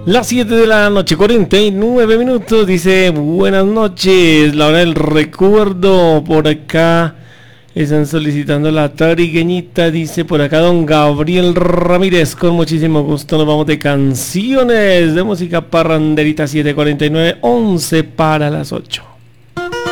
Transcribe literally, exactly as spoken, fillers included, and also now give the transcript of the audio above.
Las siete de la noche, cuarenta y nueve minutos. Dice, buenas noches, la hora del recuerdo. Por acá están solicitando la tarigueñita. Dice por acá don Gabriel Ramírez. Con muchísimo gusto nos vamos de canciones de música parranderita. Siete cuarenta y nueve, once para las ocho.